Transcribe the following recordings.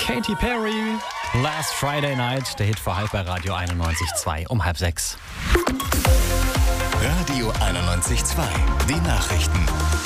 Katy Perry, Last Friday Night, der Hit vor halb bei Radio 91.2 um 5:30. Radio 91.2, die Nachrichten.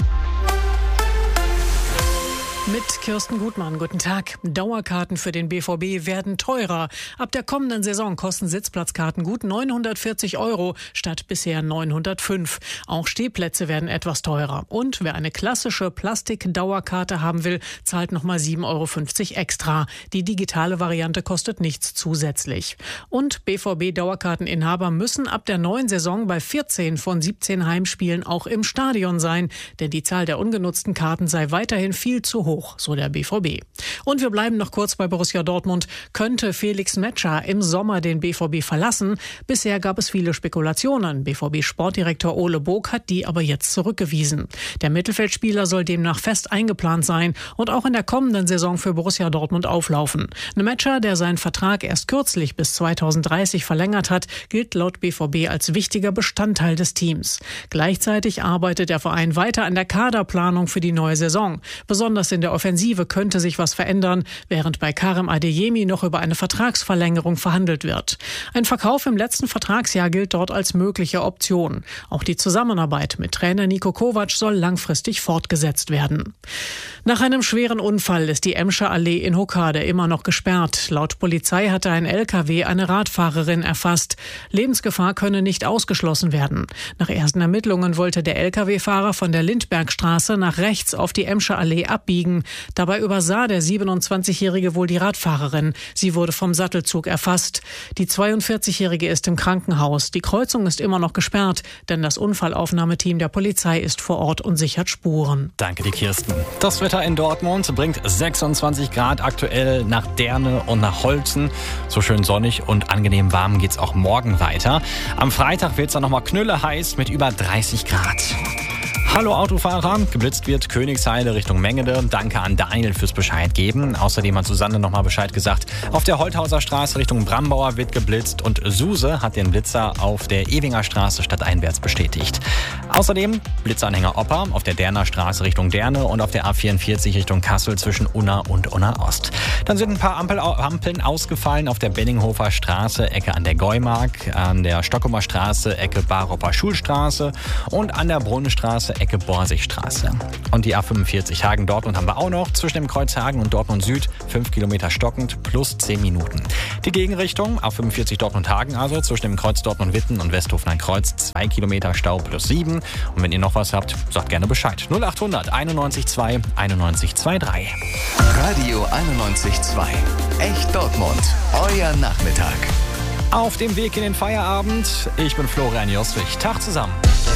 Mit Kirsten Gutmann, guten Tag. Dauerkarten für den BVB werden teurer. Ab der kommenden Saison kosten Sitzplatzkarten gut 940 € statt bisher 905. Auch Stehplätze werden etwas teurer. Und wer eine klassische Plastik-Dauerkarte haben will, zahlt nochmal 7,50 € extra. Die digitale Variante kostet nichts zusätzlich. Und BVB-Dauerkarteninhaber müssen ab der neuen Saison bei 14 von 17 Heimspielen auch im Stadion sein. Denn die Zahl der ungenutzten Karten sei weiterhin viel zu hoch, so der BVB. Und wir bleiben noch kurz bei Borussia Dortmund. Könnte Felix Metscher im Sommer den BVB verlassen? Bisher gab es viele Spekulationen. BVB-Sportdirektor Ole Bog hat die aber jetzt zurückgewiesen. Der Mittelfeldspieler soll demnach fest eingeplant sein und auch in der kommenden Saison für Borussia Dortmund auflaufen. Metscher, der seinen Vertrag erst kürzlich bis 2030 verlängert hat, gilt laut BVB als wichtiger Bestandteil des Teams. Gleichzeitig arbeitet der Verein weiter an der Kaderplanung für die neue Saison. Besonders in der Offensive könnte sich was verändern, während bei Karim Adeyemi noch über eine Vertragsverlängerung verhandelt wird. Ein Verkauf im letzten Vertragsjahr gilt dort als mögliche Option. Auch die Zusammenarbeit mit Trainer Niko Kovac soll langfristig fortgesetzt werden. Nach einem schweren Unfall ist die Emscher Allee in Hokkade immer noch gesperrt. Laut Polizei hatte ein LKW eine Radfahrerin erfasst. Lebensgefahr könne nicht ausgeschlossen werden. Nach ersten Ermittlungen wollte der LKW-Fahrer von der Lindbergstraße nach rechts auf die Emscher Allee abbiegen. Dabei übersah der 27-Jährige wohl die Radfahrerin. Sie wurde vom Sattelzug erfasst. Die 42-Jährige ist im Krankenhaus. Die Kreuzung ist immer noch gesperrt, denn das Unfallaufnahmeteam der Polizei ist vor Ort und sichert Spuren. Danke dir, Kirsten. Das Wetter in Dortmund bringt 26 Grad aktuell nach Derne und nach Holzen. So schön sonnig und angenehm warm geht's auch morgen weiter. Am Freitag wird's dann nochmal knülleheiß mit über 30 Grad. Hallo Autofahrer, geblitzt wird Königsheide Richtung Mengede. Danke an Daniel fürs Bescheid geben. Außerdem hat Susanne nochmal Bescheid gesagt. Auf der Holthauser Straße Richtung Brambauer wird geblitzt und Suse hat den Blitzer auf der Ewinger Straße stadteinwärts bestätigt. Außerdem Blitzanhänger Opper auf der Derner Straße Richtung Derne und auf der A44 Richtung Kassel zwischen Unna und Unna Ost. Dann sind ein paar Ampeln ausgefallen auf der Benninghofer Straße, Ecke an der Geumark, an der Stockumer Straße, Ecke Baropper Schulstraße und an der Brunnenstraße, Ecke Borsigstraße. Und die A45 Hagen-Dortmund haben wir auch noch. Zwischen dem Kreuz Hagen und Dortmund Süd 5 Kilometer stockend plus 10 Minuten. Die Gegenrichtung A45 Dortmund-Hagen, also zwischen dem Kreuz Dortmund-Witten und Westhofener-Kreuz 2 Kilometer Stau plus 7. Und wenn ihr noch was habt, sagt gerne Bescheid. 0800 91 2 91 23. Radio 91.2, echt Dortmund, euer Nachmittag. Auf dem Weg in den Feierabend. Ich bin Florian Joswig. Tag zusammen.